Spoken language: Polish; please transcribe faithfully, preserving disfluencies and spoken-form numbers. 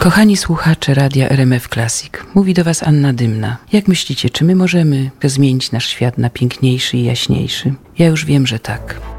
Kochani słuchacze Radia R M F Classic, mówi do Was Anna Dymna. Jak myślicie, czy my możemy zmienić nasz świat na piękniejszy i jaśniejszy? Ja już wiem, że tak.